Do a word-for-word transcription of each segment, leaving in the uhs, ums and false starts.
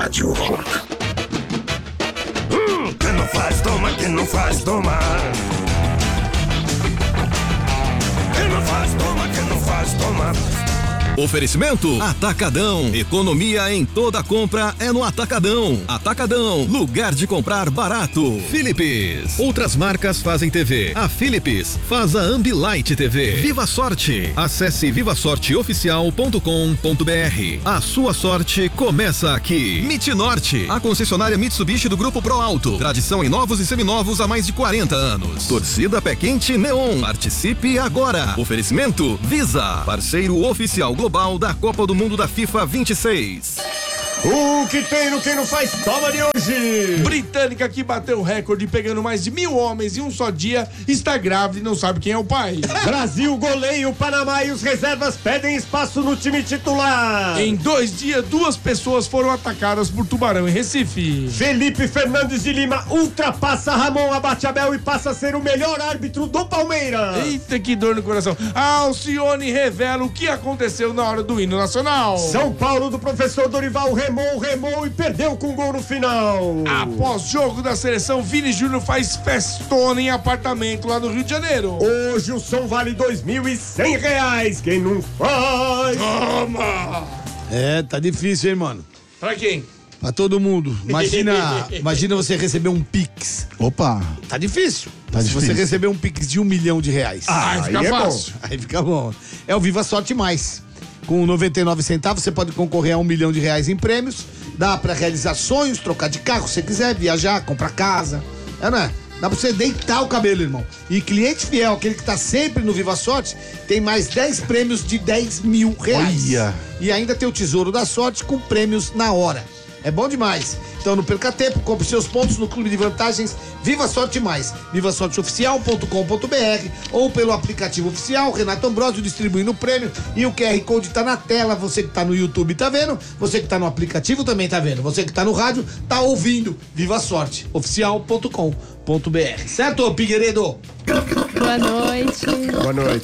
rádio. Hum, quem não faz, toma, quem não faz, toma. Quem não faz, toma, quem não faz, toma. Oferecimento Atacadão. Economia em toda compra é no Atacadão. Atacadão, lugar de comprar barato. Philips. Outras marcas fazem T V. A Philips faz a Ambilight T V. Viva Sorte. Acesse viva sorte oficial ponto com ponto b r. A sua sorte começa aqui. Mitnorte, a concessionária Mitsubishi do Grupo Pro Alto. Tradição em novos e seminovos há mais de quarenta anos. Torcida Pé Quente Neon. Participe agora. Oferecimento Visa, parceiro oficial global da Copa do Mundo da FIFA vinte e seis. O que tem no Quem Não Faz Toma de hoje? Britânica, que bateu o recorde pegando mais de mil homens em um só dia, está grávida e não sabe quem é o pai. Brasil goleia o Panamá e os reservas pedem espaço no time titular. Em dois dias, duas pessoas foram atacadas por tubarão em Recife. Felipe Fernandes de Lima ultrapassa Ramon Abate-Abel e passa a ser o melhor árbitro do Palmeiras. Eita, que dor no coração. A Alcione revela o que aconteceu na hora do hino nacional. São Paulo do professor Dorival remou, remou e perdeu com gol no final. Após jogo da seleção, Vini Júnior faz festona em apartamento lá no Rio de Janeiro. Hoje o som vale dois mil e cem reais. Quem não faz, toma! É, tá difícil, hein, mano? Pra quem? Pra todo mundo. Imagina, imagina você receber um Pix. Opa! Tá difícil. Tá Se difícil. você receber um Pix de um milhão de reais. Ah, aí fica aí é fácil. Aí fica bom. É o Viva Sorte Mais. Com noventa e nove centavos você pode concorrer a um milhão de reais em prêmios. Dá pra realizar sonhos, trocar de carro se você quiser, viajar, comprar casa. É, não é? Dá pra você deitar o cabelo, irmão. E cliente fiel, aquele que tá sempre no Viva Sorte, tem mais dez prêmios de dez mil reais. Olha. E ainda tem o Tesouro da Sorte com prêmios na hora. É bom demais. Então não perca tempo, compre seus pontos no Clube de Vantagens Viva Sorte Mais. viva sorte oficial ponto com ponto b r ou pelo aplicativo oficial Renato Ambrosio distribuindo o prêmio e o Q R Code tá na tela. Você que tá no YouTube tá vendo, você que tá no aplicativo também tá vendo, você que tá no rádio tá ouvindo. Viva Sorte oficial ponto com ponto b r. Certo, Pigueiredo? Boa noite. boa noite.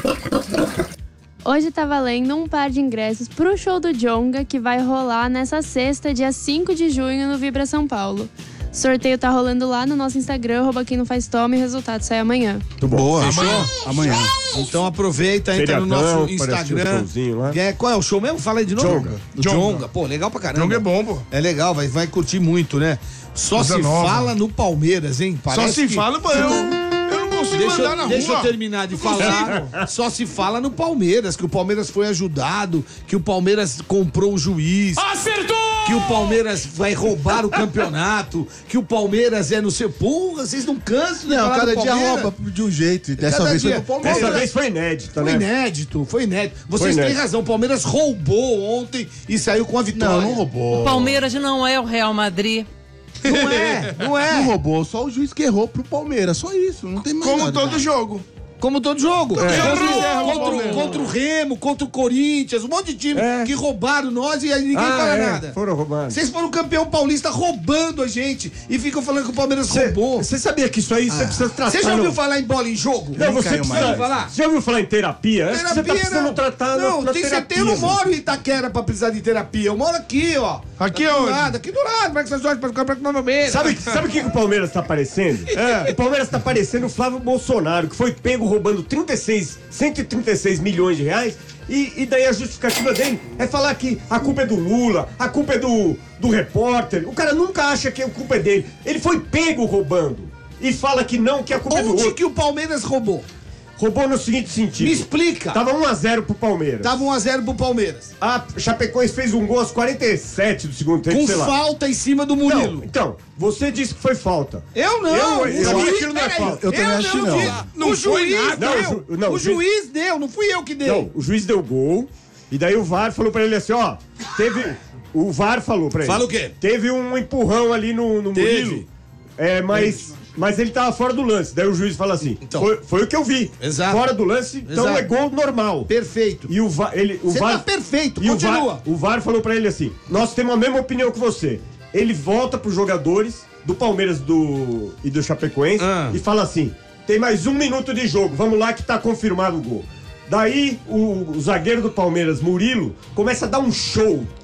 Hoje tá valendo um par de ingressos pro show do Djonga, que vai rolar nessa sexta, dia cinco de junho, no Vibra São Paulo. O sorteio tá rolando lá no nosso Instagram, arroba quem não faz toma, e o resultado sai amanhã. Muito boa. Fechou? Amanhã. Então aproveita, entra no Feriadão, nosso Instagram. apareceu um showzinho lá. É, qual é o show mesmo? Fala aí de novo. Djonga. Do Djonga. Djonga. Pô, legal pra caramba. Djonga é bom, pô. É legal, vai, vai curtir muito, né? Só Coisa se nova. fala no Palmeiras, hein? Só Parece se que- fala, pô, eu, eu não consigo Deixa, andar eu, na deixa rua. eu terminar de falar. Só se fala no Palmeiras, que o Palmeiras foi ajudado, que o Palmeiras comprou o juiz. Acertou! Que o Palmeiras vai roubar o campeonato, que o Palmeiras é no seu. Porra, vocês não cansam de Não, falar cada do dia Palmeiras? rouba de um jeito. E dessa Cada vez dia. foi pro Palmeiras. Dessa vez foi inédita, Foi né? inédito, foi inédito. Vocês Foi têm inédito. razão, o Palmeiras roubou ontem e saiu com a vitória. Não, não roubou. O Palmeiras não é o Real Madrid. Não é, não é. Não roubou, só o juiz que errou pro Palmeiras. Só isso, não tem mais Como nada. todo jogo. Como todo jogo. jogo Contra, erra o contra, Palmeiras. contra o Remo, contra o Corinthians, um monte de time É. que roubaram nós e aí ninguém Ah, fala é, nada. foram roubados. Vocês foram campeão paulista roubando a gente e ficam falando que o Palmeiras roubou. Você sabia que isso aí você precisa tratar? Você já ouviu no- falar em bola em jogo? Não, você caiu precisa mais. falar? Você já ouviu falar em terapia? Acho que Você tá Terapia, precisando não. tratar Não, na, na tem terapia. certeza, eu não moro em Itaquera pra precisar de terapia. Eu moro aqui, ó. Aqui Aqui do onde? lado, aqui do lado. Como é que vocês olham pra ficar pra Palmeiras? Sabe, sabe o que, que o Palmeiras tá parecendo? É. O Palmeiras tá parecendo o Flávio Bolsonaro, que foi pego roubando trinta e seis, cento e trinta e seis milhões de reais. E, e daí a justificativa dele é falar que a culpa é do Lula, a culpa é do, do repórter. O cara nunca acha que a culpa é dele. Ele foi pego roubando. E fala que não, que a culpa é do Onde outro. que o Palmeiras roubou? Roubou no seguinte sentido. Me explica. Tava um a zero pro Palmeiras. Tava um a zero pro Palmeiras. A Chapecoense fez um gol aos quarenta e sete do segundo tempo, Com sei lá. falta em cima do Murilo. Não, então, você disse que foi falta. Eu não. Eu- o eu acho juiz, que não é peraí, falta. Eu também acho que não. disse. Não o foi juiz nada. deu. Não, o ju- não, o o juiz- juiz deu, não fui eu que dei. Não, o juiz deu gol, e daí o V A R falou pra ele assim, ó, teve... O V A R falou pra ele. Fala o quê? Teve um empurrão ali no, no Teve. Murilo. É, mas... Mas ele tava fora do lance. Daí o juiz fala assim, Então. foi, foi o que eu vi. Exato. Fora do lance, então Exato. é gol normal. Perfeito. E o V A R... Ele, o Você V A R tá perfeito, e o V A R continua. O V A R falou pra ele assim, nós temos a mesma opinião que você. Ele volta pros jogadores do Palmeiras do, e do Chapecoense Ah. e fala assim, tem mais um minuto de jogo, vamos lá que tá confirmado o gol. Daí o, o zagueiro do Palmeiras, Murilo, começa a dar um show.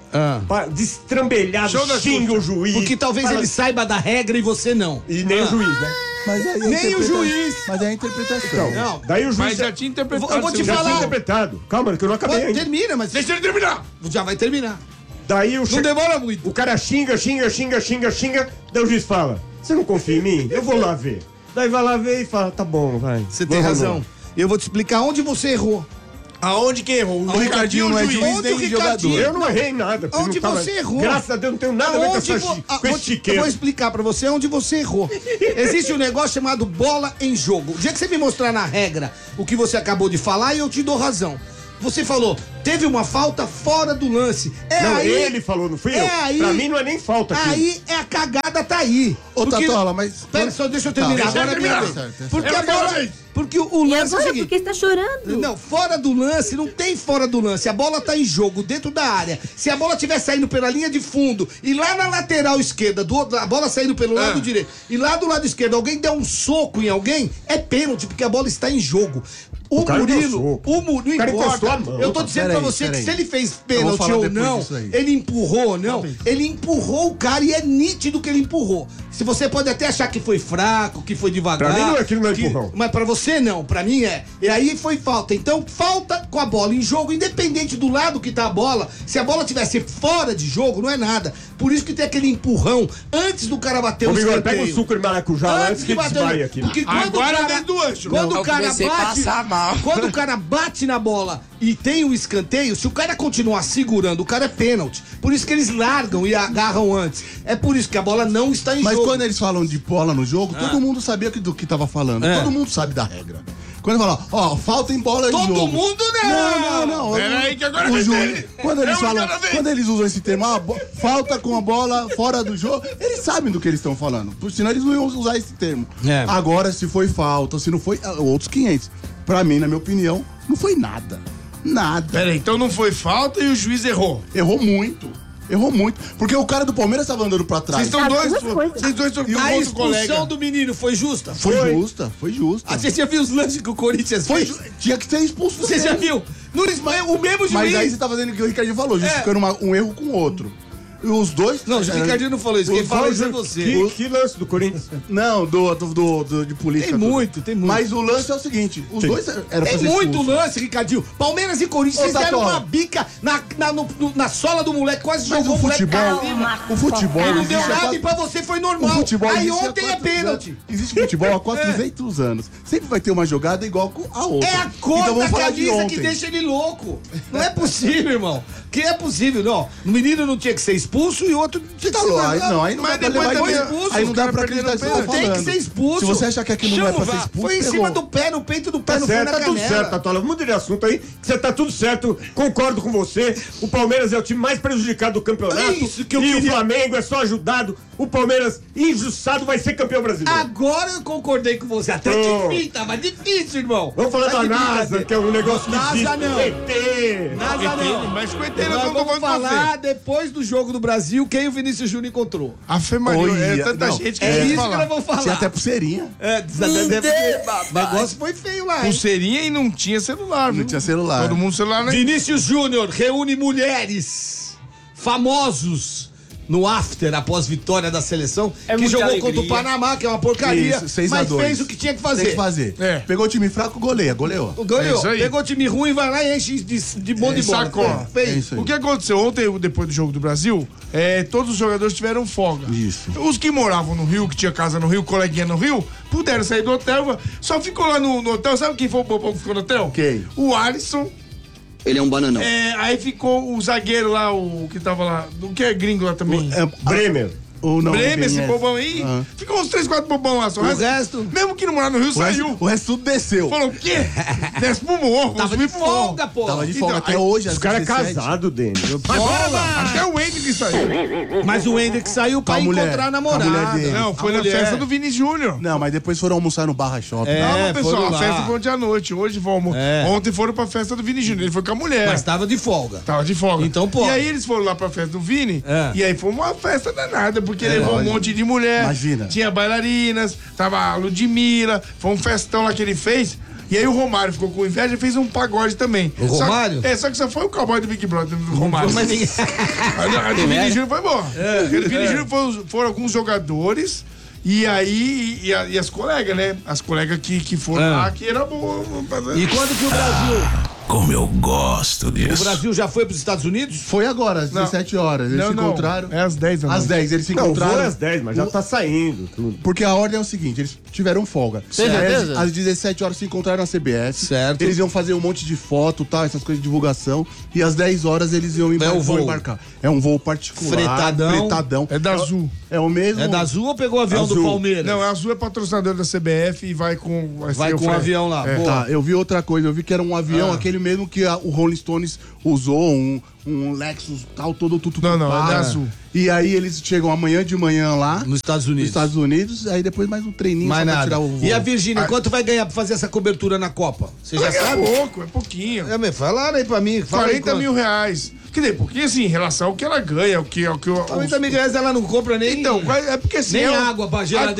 Ah. Pa- Destrambelhado, Show da xinga o juiz. Porque talvez fala- ele saiba da regra e você não. E nem Ah. o juiz, né? Mas aí é Nem o interpreta- juiz. Mas é a interpretação. Não. Daí o juiz Mas já tinha interpretado. Eu vou te seu- já falar. tinha interpretado. Calma, que eu não acabei Pode, ainda. termina, mas Deixa ele terminar. já vai terminar. Daí o, Não che- demora muito. o cara xinga, xinga, xinga, xinga, xinga. Daí o juiz fala: você não confia em mim? Eu vou lá ver. Daí vai lá ver e fala: tá bom, vai. Você tem Vamos razão. lá. Eu vou te explicar onde você errou. Aonde que errou? O Ricardinho não é juiz. juiz Onde nem o Ricardinho- jogador. Eu não errei nada. porque Onde não tava- você errou? Graças a Deus não tenho nada a ver com, Aonde essa, vo- chi- ah, com vou esse te- eu chiqueiro. vou explicar pra você onde você errou. Existe um negócio chamado bola em jogo. O dia que você me mostrar na regra o que você acabou de falar, eu te dou razão. Você falou, teve uma falta fora do lance. É Não, aí, ele falou, não fui eu. é aí, Pra mim não é nem falta aqui. Aí é a cagada, tá aí. Ô, Porque- Tatola, mas... Pera, só deixa eu terminar. Tá. Agora é minha Deixa vez. eu terminar. Porque É a a bola... minha vez. Porque o, o E lance é o agora, seguinte... por que você tá chorando? Não, fora do lance, não tem fora do lance. A bola tá em jogo, dentro da área. Se a bola estiver saindo pela linha de fundo e lá na lateral esquerda, do outro, a bola saindo pelo lado Ah. direito, e lá do lado esquerdo alguém der um soco em alguém, é pênalti, porque a bola está em jogo. O, O cara deu Murilo, soco. o Murilo, não O cara encostou importa. a mão. Eu tô dizendo Peraí, pra você que peraí. se ele fez Eu vou pênalti falar ou depois não, disso aí. ele empurrou ou não, ele empurrou o cara e é nítido que ele empurrou. Se você pode até achar que foi fraco, que foi devagar. Pra mim não é aquilo, não é que- empurrão. Mas pra você não, pra mim é. E aí foi falta. Então, falta com a bola em jogo, independente do lado que tá a bola. Se a bola tivesse fora de jogo, não é nada. Por isso que tem aquele empurrão antes do cara bater Ô, o Bigode, escanteio. pega um suco de maracujá lá antes que ele bater o- desmaie aqui. Porque quando Agora o cara, desde o ancho. quando Eu o cara comecei a bate, passar mal. quando o cara bate na bola e tem o escanteio, se o cara continuar segurando, o cara é pênalti. Por isso que eles largam e agarram antes. É por isso que a bola não está em Mas jogo. quando eles falam de bola no jogo, todo mundo sabia que- do que tava falando. É. Todo mundo sabe da regra. Quando ele fala, ó, falta em bola em Todo jogo. mundo não! Não, não, não. Pera aí que agora o vai juiz, ter. quando eles É um falam, cada vez. quando eles usam esse termo, ah, bo- falta com a bola fora do jogo, eles sabem do que eles estão falando. Por senão eles não iam usar esse termo. É. Agora, se foi falta, se não foi, ah, outros quinhentos. Pra mim, na minha opinião, não foi nada. Nada. Pera aí, então não foi falta e o juiz errou. Errou muito. Errou muito. Porque o cara do Palmeiras tava andando pra trás. Vocês estão As dois. duas coisas. Vocês dois estão com A outro expulsão colega. do menino foi justa? Foi justa, foi justa. Ah, você já viu os lances que o Corinthians Foi fez? ju- Tinha que ser expulso. Você já também. viu? No, o mesmo juiz. Mas aí você tá fazendo o que o Ricardinho falou, justificando uma- um erro com o outro. E os dois. Não, o Ricardinho não falou isso. Quem Os falou dois- isso é você. Que, que lance do Corinthians? Não, do, do, do- do- de política. Tem tudo. muito, tem muito. Mas o lance é o seguinte: os dois eram pra Tem ser muito expulso. lance, Ricardinho. Palmeiras e Corinthians, Ô, vocês deram Tatola. uma bica na, na, no- no- na sola do moleque, quase Mas jogou o o moleque futebol. pra cima. O futebol. Não deu existe há nada quatro- e pra você foi O normal. futebol Aí existe há ontem é quatrocentos pênalti. Existe futebol há quatrocentos anos. Sempre vai ter uma jogada igual com a outra. É a cor então, da vamos falar de camisa que ontem. deixa ele louco. Não é possível, irmão. Que é possível, não. O menino não tinha que ser expulso e o outro tinha que Tá ser louco, aí não, aí não Mas dá pra depois levar também em- expulso, Aí não os dá caras pra acreditar perderam que você tá Tem que falando. ser expulso. Se você achar que aquilo não é Chama pra o ser V A R. expulso, Foi em pegou. cima do pé, no peito do pé, Tá no fundo certo, da tá tudo canela. certo, Tatola. Muda de assunto aí, que você tá tudo certo. Concordo com você. O Palmeiras é o time mais prejudicado do campeonato. É isso que eu e queria. o Flamengo é só ajudado. O Palmeiras, injustiçado, vai ser campeão brasileiro. Agora eu concordei com você. Até Oh. difícil, tava difícil, irmão. Vamos falar Tá da de NASA, brincadeira. que é um negócio NASA difícil. não. E T. NASA não. Mas com inteiro Nós eu tô vamos falando falar depois do jogo do Brasil quem o Vinícius Júnior encontrou. A Fê Maria, é Olha, tanta não, gente que É quer isso que falar. nós vamos falar. Tinha até pulseirinha. É, o negócio foi feio lá, hein? Pulseirinha e não tinha celular, viu? Não tinha celular. Todo mundo celular, né? Vinícius Júnior reúne mulheres famosos no after após vitória da seleção, que jogou contra o Panamá, que é uma porcaria, Isso, seis a mas dois. fez o que tinha que fazer. Tem que fazer. É. Pegou o time fraco, goleia, goleou. Ganhou. É isso aí. Pegou time ruim, vai lá e enche de, de bom de É, bola. sacou. Fez. É isso aí. O que aconteceu ontem, depois do jogo do Brasil, é, todos os jogadores tiveram folga. Isso. Os que moravam no Rio, que tinha casa no Rio, coleguinha no Rio, puderam sair do hotel, só ficou lá no, no hotel. Sabe quem foi o bobão que ficou no hotel? Quem? O Alisson. Ele é um bananão. É, aí ficou o zagueiro lá, o que tava lá, o que é gringo lá também. É, Bremer. ou não, Bremer, esse quem é? bobão aí. Ah. Ficou uns três, quatro bobão lá. Só O resto? Mesmo que não morar no Rio, O saiu. resto, o resto tudo desceu. Falou o quê? Desce pro morro. Tava de folga, pô. Tava de Então, folga até aí, hoje. Os às caras é dezessete. casado, Denis. Até o Hendrick saiu. Mas o Hendrick saiu pra Com a mulher, encontrar a com a namorada. mulher dele. Não, foi A na mulher. festa do Vini Júnior. Não, mas depois foram almoçar no Barra Shopping. É. Não, mas, pessoal, foram a lá. festa foi ontem à noite. Hoje vamos. É. Ontem foram pra festa do Vini Júnior. Ele foi com a mulher. Mas tava de folga. Tava de folga. Então pode. E aí eles foram lá pra festa do Vini. É. E aí foi uma festa danada, porque levou um lógico. monte de mulher. Imagina. Tinha bailarinas, tava a Ludmilla. Foi um festão lá que ele fez. E aí o Romário ficou com inveja e fez um pagode também. O Só- Romário? é, só que só foi o cowboy do Big Brother, do Romário. Mas ninguém... A, a do Vini Júnior foi boa. É, A do Vini é. Júnior foram, foram alguns jogadores. E aí, e, a- e as colegas, né? As colegas que, que foram É. lá, que era boa. E quando que o Brasil... Como eu gosto O disso. Brasil já foi pros Estados Unidos? Foi agora, às Não. dezessete horas. Eles Não, se não, encontraram. é às dez da Às noite. dez, eles se Não, o encontraram. voo é às dez, mas já tá saindo tudo. Porque a ordem é o seguinte, eles tiveram folga. Tem Aí, certeza? às, às dezessete horas se encontraram na C B F. Certo. Eles iam fazer um monte de foto, tal, essas coisas de divulgação. E às dez horas eles iam embar- É o voo. vão embarcar. É um voo particular. Fretadão. Fretadão. É da Azul. É o mesmo. É da Azul ou pegou o avião do Azul. Palmeiras? Não, a Azul é patrocinador da C B F e vai com. Vai ser com o o Fre- avião lá. É. Boa. Tá, eu vi outra coisa, eu vi que era um avião, Ah. aquele mesmo que a- o Rolling Stones usou, um, um Lexus tal, todo tudo. Não, não, é da Azul. E aí eles chegam amanhã de manhã lá, Nos Estados nos Unidos. Estados Unidos, aí depois mais um treininho Mais só pra nada. tirar o voo. E a Virgínia, quanto vai ganhar pra fazer essa cobertura na Copa? Você já É sabe? pouco, é pouquinho. É, mas falaram aí pra mim. Fala aí quarenta quanto. mil reais. Quer dizer, porque assim, em relação ao que ela ganha, o que, o que o- quarenta mil reais ela não compra nem... Então, é porque assim. Nem é o- água pra a- geladeira.